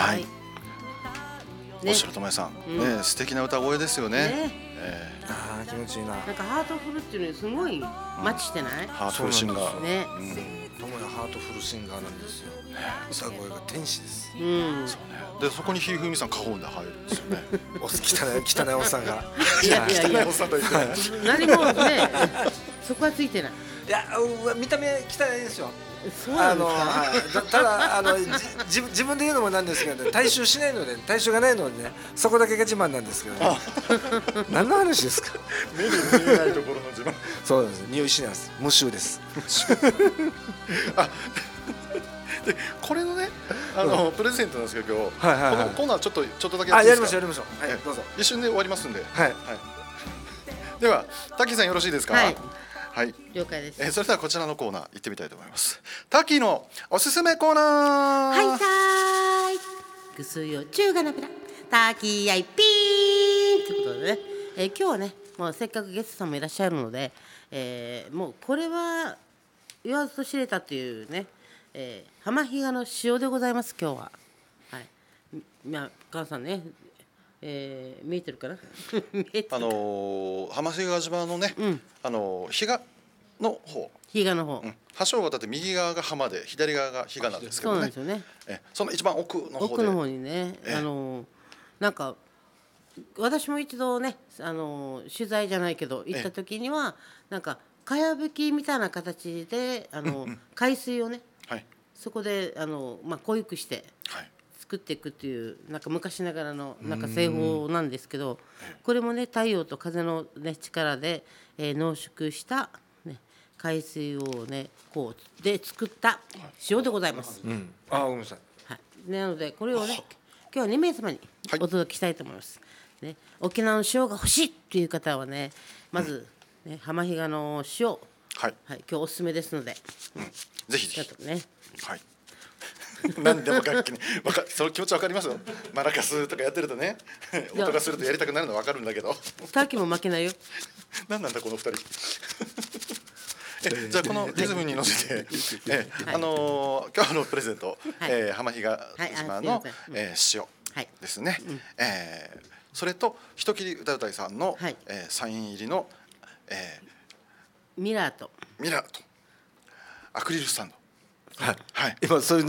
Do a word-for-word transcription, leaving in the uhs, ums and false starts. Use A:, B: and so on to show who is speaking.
A: はい。
B: ね、おしろともえさん、うん、ね、素敵な歌声ですよね。ね、
A: えー、ああ気持ちいいな。
B: なん
A: か
B: ハートフルっていうのにすごいマッチしてない？うん、
A: ハートフルシンガー。
B: ね。
A: ともやハートフルシンガーなんですよ。歌声が天使です。
B: うん。
A: そうね。
B: でそこにひふみさん過言で入るんですよね。
A: お汚い汚いおっさんが。
B: いやいやいや。汚いおっさんと言って何もねそこはついてない。
A: いや見た目汚いですよ。
B: そうなんですか。
A: はい、ただあの自自分で言うのもなんですけど、ね、体臭しないので体臭がないのでね、そこだけが自慢なんですけど、ね、何の話ですか。
B: 目に見えないところの自慢。
A: そうなんです。匂いしないです。無臭です。
B: あでこれのねあの、うん、プレゼントなんですけど今日、はいはいはい、このコーナーちょっとちょっとだけやっていいですか。
A: あやりましょうやりましょう。はい、どうぞ。
B: 一瞬で終わりますんで。
A: はい。はい、
B: ではタッキーさんよろしいですか。
C: はい。
B: はい、
C: 了解です。
B: えー、それではこちらのコーナー行ってみたいと思います。タッキーのおすすめコーナー。
C: はいさーい。ぐすよ中華鍋だ。タッキーアイピーンということでね、えー、今日はねもうせっかくゲストさんもいらっしゃるので、えー、もうこれは言わずと知れたというね、えー、浜比嘉の塩でございます今日は。はい。まあ母さんね。えー、見えてるかな見えてるか。
B: あのー、浜比嘉島のね、うん、あのー、比嘉の方、
C: 比嘉の方、
B: うん、橋を渡って右側が浜で左側が比嘉なんですけどね。
C: そうなんですよね。
B: えその一番奥の方で
C: 奥の方にね、あのー、なんか私も一度ね、あのー、取材じゃないけど行った時にはなんかかやぶきみたいな形であの、うんうん、海水をね、はい、そこであの、まあ、濃ゆくして、はい、作っていくっていうなんか昔ながらのなんか製法なんですけど、これもね太陽と風の、ね、力で、えー、濃縮した、ね、海水をねこうで作った塩でございます。
A: うん、あごめんなさい。
C: はい、なのでこれをね今日はに名様にお届けしたいと思います。はい、ね、沖縄の塩が欲しいっていう方はねまず、ね、浜比嘉の塩、はいはい、今日おすすめですので、
B: うん、ぜひぜひ、
C: ね、
B: はい。何でも楽器にわかその気持ちわかりますよ。マラカスとかやってるとね音がするとやりたくなるのわかるんだけど
C: タッキーも負けないよ。
B: 何なんだこの二人えじゃあこのリズムに乗せてえ、はい、あのー、今日のプレゼント、はい、えー、浜比嘉島の、はい、えー、塩ですね、はい、うん、えー、それと人切り歌うたいさんの、はい、えー、サイン入りの、え
C: ー、ミラーと
B: ミラーとアクリルスタンド、
A: はい、はい、今そういうの